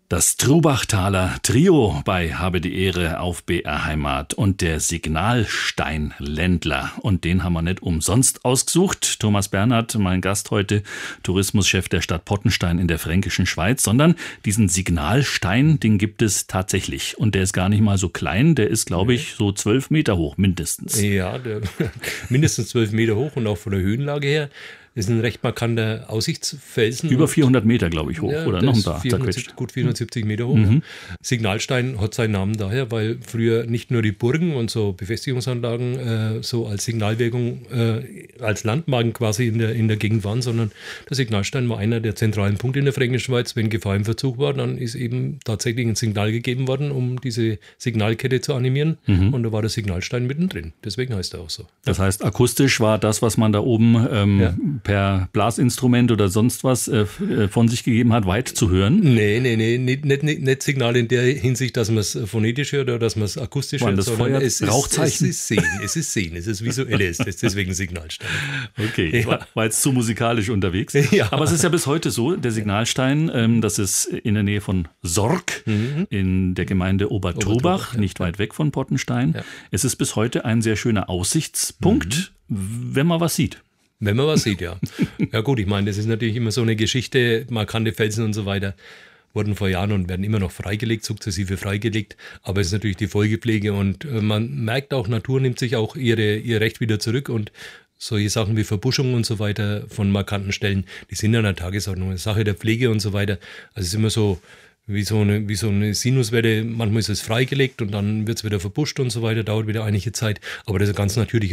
Das Trubachtaler Trio bei Habe die Ehre auf BR Heimat und der Signalsteinländler. Und den haben wir nicht umsonst ausgesucht. Thomas Bernhard, mein Gast heute, Tourismuschef der Stadt Pottenstein in der Fränkischen Schweiz. Sondern diesen Signalstein, den gibt es tatsächlich. Und der ist gar nicht mal so klein. Der ist, glaube ich, so 12 Meter hoch mindestens. Ja, mindestens 12 Meter hoch und auch von der Höhenlage her. Das ist ein recht markanter Aussichtsfelsen. Über 400 Meter, glaube ich, hoch, ja, oder noch ein paar zerquetscht. Gut 470 Meter hoch. Ja. Signalstein hat seinen Namen daher, weil früher nicht nur die Burgen und so Befestigungsanlagen so als Signalwirkung, als Landmarken quasi in der Gegend waren, sondern der Signalstein war einer der zentralen Punkte in der Fränkischen Schweiz. Wenn Gefahr im Verzug war, dann ist eben tatsächlich ein Signal gegeben worden, um diese Signalkette zu animieren. Und da war der Signalstein mittendrin. Deswegen heißt er auch so. Das heißt, akustisch war das, was man da oben per Blasinstrument oder sonst was von sich gegeben hat, weit zu hören? Nee, nicht Signal in der Hinsicht, dass man es phonetisch hört oder dass man es akustisch hört, sondern es ist Sehen, es ist Visuelles, deswegen Signalstein. Okay, ja. War jetzt zu musikalisch unterwegs. Ja. Aber es ist ja bis heute so, der Signalstein, das ist in der Nähe von Sorg, in der Gemeinde Obertrubach, nicht weit weg von Pottenstein. Ja. Es ist bis heute ein sehr schöner Aussichtspunkt, wenn man was sieht. Wenn man was sieht, ja. Ja gut, ich meine, das ist natürlich immer so eine Geschichte, markante Felsen und so weiter wurden vor Jahren und werden immer noch freigelegt, sukzessive freigelegt, aber es ist natürlich die Folgepflege und man merkt auch, Natur nimmt sich auch ihr Recht wieder zurück und solche Sachen wie Verbuschung und so weiter von markanten Stellen, die sind an der Tagesordnung, eine Sache der Pflege und so weiter. Also es ist immer so wie so eine Sinuswelle, manchmal ist es freigelegt und dann wird es wieder verbuscht und so weiter, dauert wieder einige Zeit, aber das ist ganz natürlich.